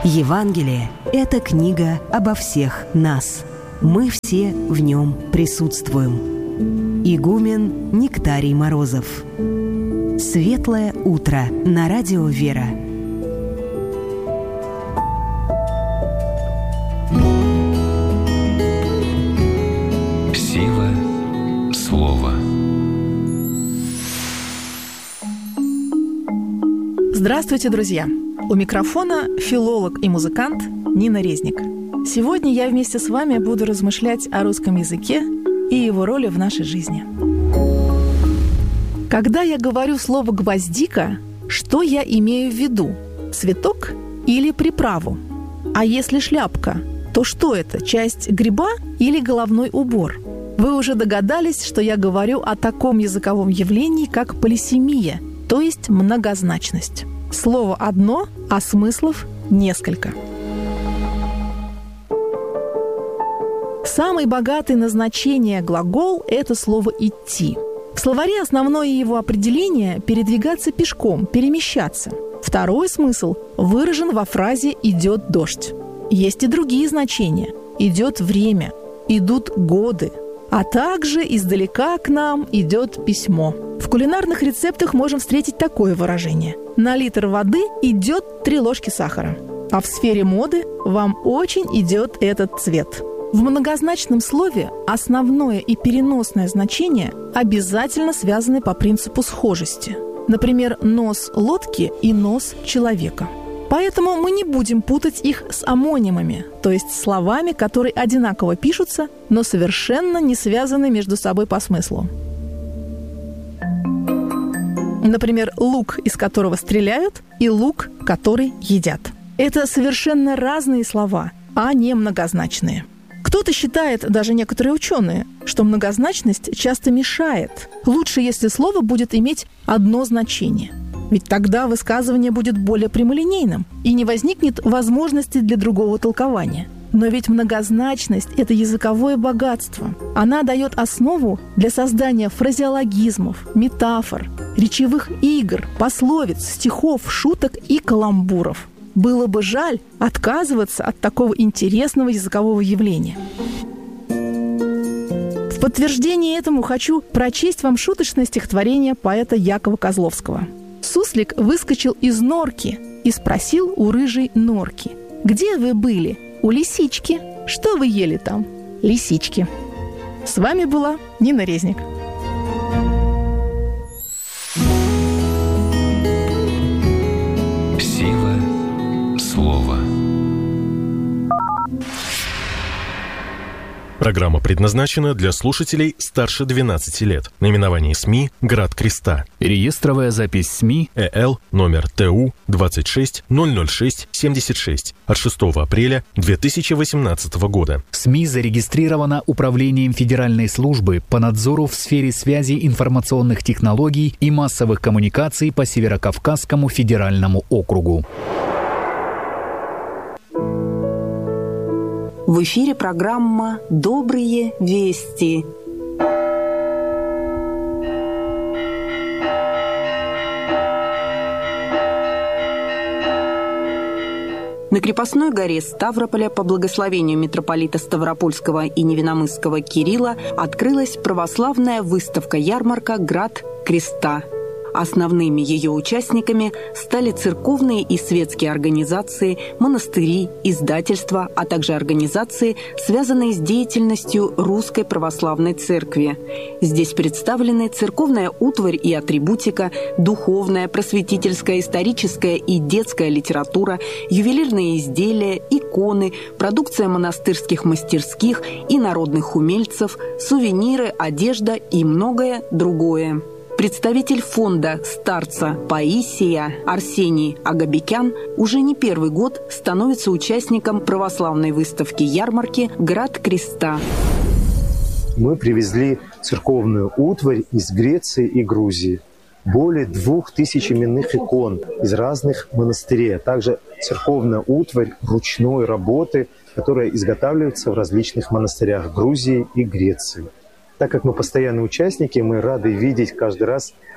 Евангелие – это книга обо всех нас. Мы все в нем присутствуем. Игумен Нектарий Морозов. Светлое утро на радио «Вера». Сила слова. Здравствуйте, друзья! У микрофона филолог и музыкант Нина Резник. Сегодня я вместе с вами буду размышлять о русском языке и его роли в нашей жизни. Когда я говорю слово «гвоздика», что я имею в виду? Цветок или приправу? А если шляпка, то что это, часть гриба или головной убор? Вы уже догадались, что я говорю о таком языковом явлении, как полисемия, то есть многозначность. Слово одно, а смыслов несколько. Самый богатый на значение глагол – это слово «идти». В словаре основное его определение – передвигаться пешком, перемещаться. Второй смысл выражен во фразе «идет дождь». Есть и другие значения – идет время, идут годы, а также издалека к нам идет письмо. В кулинарных рецептах можем встретить такое выражение: на литр воды идет 3 ложки сахара. А в сфере моды вам очень идет этот цвет. В многозначном слове основное и переносное значение обязательно связаны по принципу схожести. Например, нос лодки и нос человека. Поэтому мы не будем путать их с омонимами, то есть словами, которые одинаково пишутся, но совершенно не связаны между собой по смыслу. Например, лук, из которого стреляют, и лук, который едят. Это совершенно разные слова, а не многозначные. Кто-то считает, даже некоторые ученые, что многозначность часто мешает. Лучше, если слово будет иметь одно значение. Ведь тогда высказывание будет более прямолинейным, и не возникнет возможности для другого толкования. Но ведь многозначность – это языковое богатство. Она дает основу для создания фразеологизмов, метафор, речевых игр, пословиц, стихов, шуток и каламбуров. Было бы жаль отказываться от такого интересного языкового явления. В подтверждение этому хочу прочесть вам шуточное стихотворение поэта Якова Козловского. Суслик выскочил из норки и спросил у рыжей норки: «Где вы были? У лисички. Что вы ели там?» Лисички. С вами была Нина Резник. Сила слова. Программа предназначена для слушателей старше 12 лет. Наименование СМИ «Град Креста». Реестровая запись СМИ ЭЛ номер ТУ 26-006-76 от 6 апреля 2018 года. СМИ зарегистрирована Управлением Федеральной службы по надзору в сфере связи информационных технологий и массовых коммуникаций по Северокавказскому федеральному округу. В эфире программа «Добрые вести». На крепостной горе Ставрополя по благословению митрополита Ставропольского и Невиномысского Кирилла открылась православная выставка-ярмарка «Град Креста». Основными ее участниками стали церковные и светские организации, монастыри, издательства, а также организации, связанные с деятельностью Русской Православной Церкви. Здесь представлены церковная утварь и атрибутика, духовная, просветительская, историческая и детская литература, ювелирные изделия, иконы, продукция монастырских мастерских и народных умельцев, сувениры, одежда и многое другое. Представитель фонда старца Паисия Арсений Агабекян уже не первый год становится участником православной выставки-ярмарки «Град Креста». Мы привезли церковную утварь из Греции и Грузии. Более 2000 именных икон из разных монастырей, а также церковная утварь ручной работы, которая изготавливается в различных монастырях Грузии и Греции. Так как мы постоянные участники, мы рады видеть каждый раз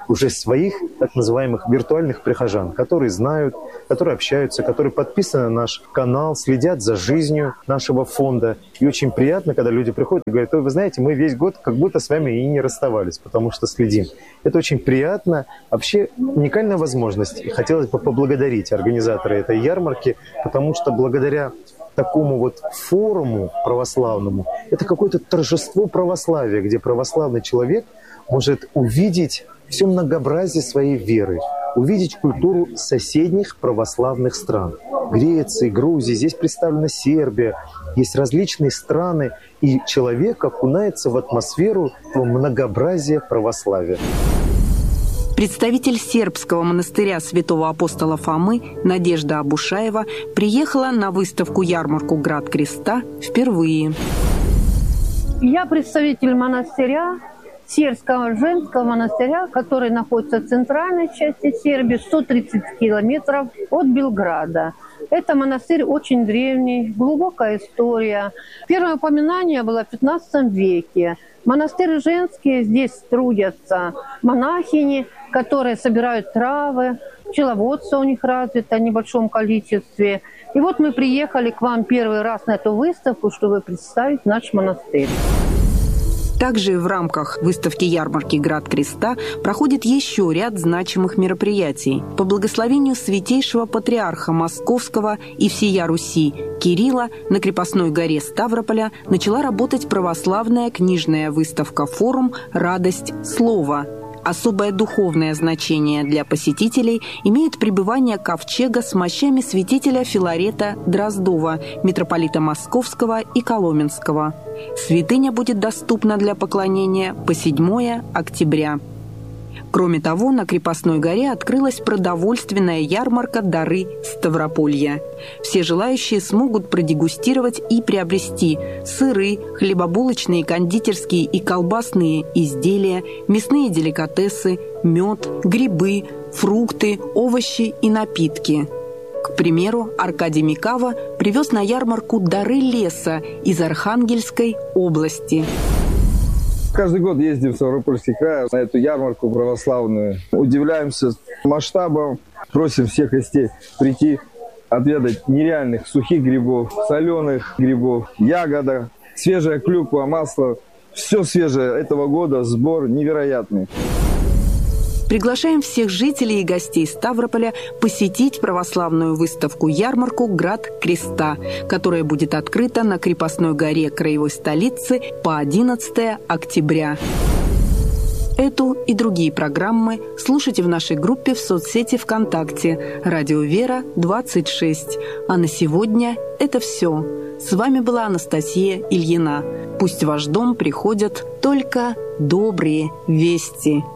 уже своих так называемых виртуальных прихожан, которые знают, которые общаются, которые подписаны на наш канал, следят за жизнью нашего фонда. И очень приятно, когда люди приходят и говорят: ой, вы знаете, мы весь год как будто с вами и не расставались, потому что следим. Это очень приятно. Вообще уникальная возможность. И хотелось бы поблагодарить организаторы этой ярмарки, потому что благодаря такому вот форуму православному, это какое-то торжество православия, где православный человек может увидеть все многообразие своей веры, увидеть культуру соседних православных стран. Греции, Грузии, здесь представлена Сербия, есть различные страны, и человек окунается в атмосферу многообразия православия. Представитель сербского монастыря святого апостола Фомы Надежда Абушаева приехала на выставку-ярмарку «Град Креста» впервые. Я представитель монастыря, Сербского женского монастыря, который находится в центральной части Сербии, 130 километров от Белграда. Это монастырь очень древний, глубокая история. Первое упоминание было в 15 веке. Монастырь женский, здесь трудятся монахини, которые собирают травы, пчеловодство у них развито в небольшом количестве. И вот мы приехали к вам первый раз на эту выставку, чтобы представить наш монастырь. Также в рамках выставки-ярмарки «Град Креста» проходит еще ряд значимых мероприятий. По благословению святейшего патриарха Московского и всея Руси Кирилла на крепостной горе Ставрополя начала работать православная книжная выставка-форум «Радость слова». Особое духовное значение для посетителей имеет пребывание ковчега с мощами святителя Филарета Дроздова, митрополита Московского и Коломенского. Святыня будет доступна для поклонения по 7 октября. Кроме того, на крепостной горе открылась продовольственная ярмарка «Дары Ставрополья». Все желающие смогут продегустировать и приобрести сыры, хлебобулочные, кондитерские и колбасные изделия, мясные деликатесы, мед, грибы, фрукты, овощи и напитки. К примеру, Аркадий Микава привез на ярмарку дары леса из Архангельской области. Каждый год ездим в Ставропольский край на эту ярмарку православную. Удивляемся масштабом, просим всех гостей прийти, отведать нереальных сухих грибов, соленых грибов, ягода, свежая клюква, масло. Все свежее этого года, сбор невероятный. Приглашаем всех жителей и гостей Ставрополя посетить православную выставку-ярмарку «Град Креста», которая будет открыта на крепостной горе краевой столицы по 11 октября. Эту и другие программы слушайте в нашей группе в соцсети ВКонтакте «Радио Вера 26». А на сегодня это все. С вами была Анастасия Ильина. Пусть в ваш дом приходят только добрые вести.